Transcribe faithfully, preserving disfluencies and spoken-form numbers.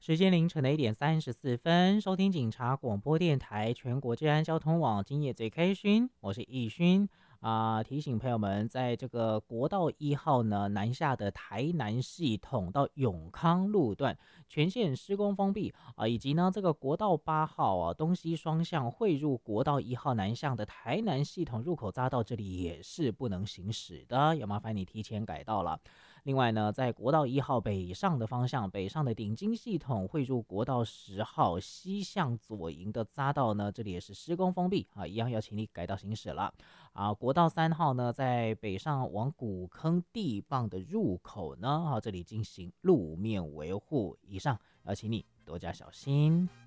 时间凌晨的一点三十四分，收听警察广播电台全国治安交通网，今夜最开勋，我是易勋啊、提醒朋友们，在这个国道一号呢南下的台南系统到永康路段全线施工封闭啊、以及呢这个国道八号啊东西双向汇入国道一号南向的台南系统入口匝道，这里也是不能行驶的，要麻烦你提前改道了。另外呢，在国道一号北上的方向，北上的顶金系统汇入国道十号西向左营的匝道呢，这里也是施工封闭啊，一样要请你改道行驶了啊。国道三号呢，在北上往古坑地磅的入口呢，啊，这里进行路面维护，以上要请你多加小心。